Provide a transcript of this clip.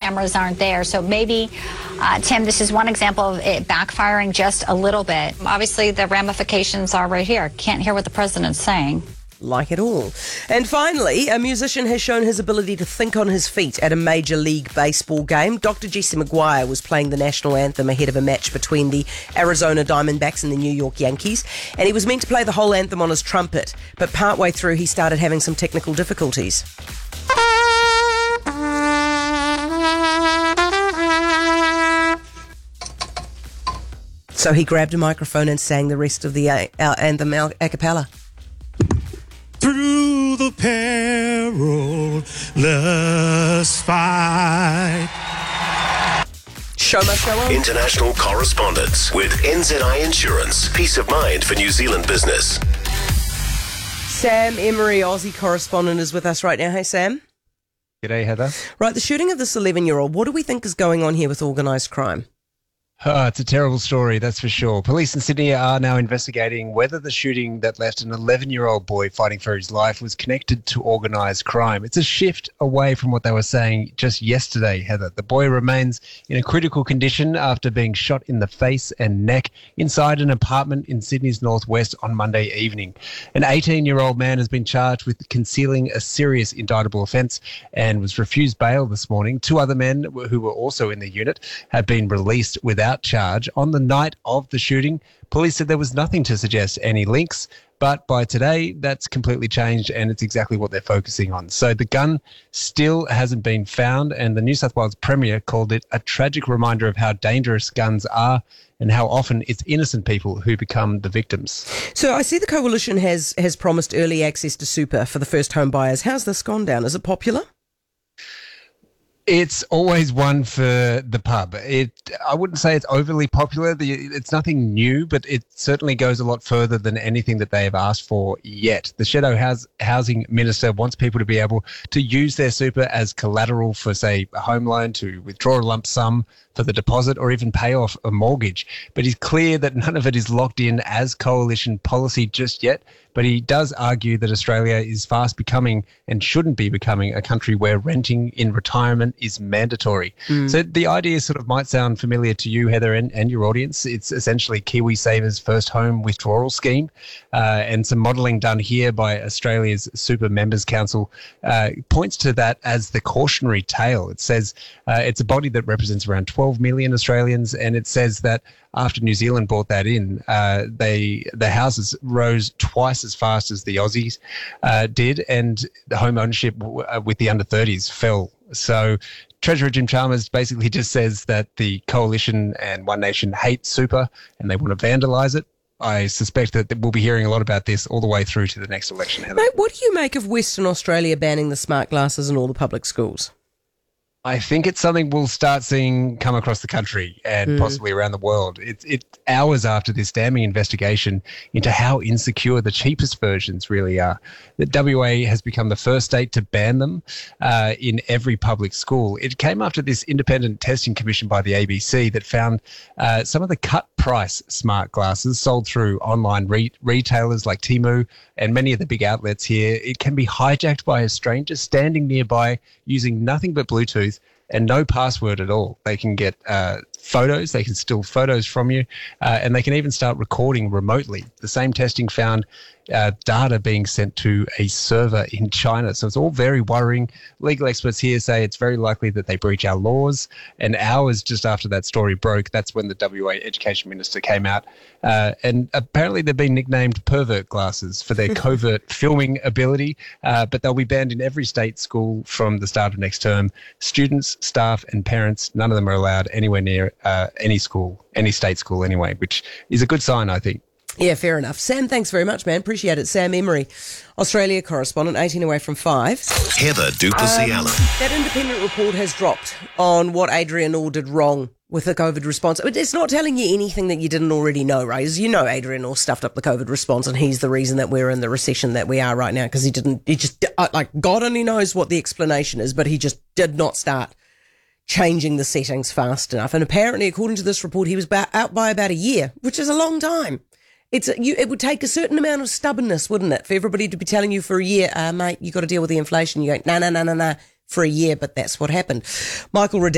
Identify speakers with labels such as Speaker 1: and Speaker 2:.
Speaker 1: cameras aren't there. So maybe, Tim, this is one example of it backfiring just a little bit. Obviously, the ramifications are right here. Can't hear what the president's saying.
Speaker 2: Like it all. And finally, a musician has shown his ability to think on his feet at a Major League Baseball game. Dr. Jesse McGuire was playing the national anthem ahead of a match between the Arizona Diamondbacks and the New York Yankees, and he was meant to play the whole anthem on his trumpet, but partway through he started having some technical difficulties. So he grabbed a microphone and sang the rest of the anthem a cappella.
Speaker 3: Through the perilous fight.
Speaker 2: Show must go on.
Speaker 4: International correspondence with NZI Insurance. Peace of mind for New Zealand business.
Speaker 2: Sam Emery, Aussie correspondent, is with us right now. Hey, Sam.
Speaker 5: G'day, Heather.
Speaker 2: Right, the shooting of this 11-year-old, what do we think is going on here with organised crime?
Speaker 5: It's a terrible story, that's for sure. Police in Sydney are now investigating whether the shooting that left an 11-year-old boy fighting for his life was connected to organised crime. It's a shift away from what they were saying just yesterday, Heather. The boy remains in a critical condition after being shot in the face and neck inside an apartment in Sydney's northwest on Monday evening. An 18-year-old man has been charged with concealing a serious indictable offence and was refused bail this morning. Two other men who were also in the unit have been released without charge. On the night of the shooting, police said there was nothing to suggest any links, but by today, that's completely changed and it's exactly what they're focusing on. So the gun still hasn't been found, and the New South Wales Premier called it a tragic reminder of how dangerous guns are and how often it's innocent people who become the victims.
Speaker 2: So I see the Coalition has promised early access to super for the first home buyers. How's this gone down? Is it popular?
Speaker 5: It's always one for the pub. I wouldn't say it's overly popular. It's nothing new, but it certainly goes a lot further than anything that they have asked for yet. The Shadow Housing Minister wants people to be able to use their super as collateral for, say, a home loan, to withdraw a lump sum for the deposit, or even pay off a mortgage. But he's clear that none of it is locked in as Coalition policy just yet. But he does argue that Australia is fast becoming, and shouldn't be becoming, a country where renting in retirement is mandatory. So the idea sort of might sound familiar to you, Heather, and your audience. It's essentially KiwiSaver's first home withdrawal scheme, and some modelling done here by Australia's Super Members Council points to that as the cautionary tale. It says it's a body that represents around 12 million Australians, and it says that after New Zealand brought that in, the houses rose twice as fast as the Aussies did, and the home ownership with the under-30s fell. So Treasurer Jim Chalmers basically just says that the Coalition and One Nation hate super and they want to vandalise it. I suspect that we'll be hearing a lot about this all the way through to the next election, Heather.
Speaker 2: Mate, what do you make of Western Australia banning the smart glasses in all the public schools?
Speaker 5: I think it's something we'll start seeing come across the country and possibly around the world. It's hours after this damning investigation into how insecure the cheapest versions really are, that WA has become the first state to ban them in every public school. It came after this independent testing commission by the ABC that found some of the cut price smart glasses sold through online retailers like Temu and many of the big outlets here. It can be hijacked by a stranger standing nearby using nothing but Bluetooth and no password at all. They can get photos, they can steal photos from you, and they can even start recording remotely. The same testing found data being sent to a server in China. So it's all very worrying. Legal experts here say it's very likely that they breach our laws. And hours just after that story broke, that's when the WA Education Minister came out. And apparently they've been nicknamed pervert glasses for their covert filming ability, but they'll be banned in every state school from the start of next term. Students, staff and parents, none of them are allowed anywhere near any school, any state school anyway, which is a good sign, I think.
Speaker 2: Yeah, fair enough. Sam, thanks very much, man. Appreciate it. Sam Emery, Australia correspondent, 18 away from 5.
Speaker 4: Heather Duplessis-Allen.
Speaker 2: That independent report has dropped on what Adrian Orr did wrong with the COVID response. It's not telling you anything that you didn't already know, right? As you know, Adrian Orr stuffed up the COVID response, and he's the reason that we're in the recession that we are right now, because God only knows what the explanation is, but he just did not start changing the settings fast enough. And apparently, according to this report, he was out by about a year, which is a long time. It would take a certain amount of stubbornness, wouldn't it, for everybody to be telling you for a year, mate, you got to deal with the inflation. You go, no, for a year, but that's what happened. Michael Riddell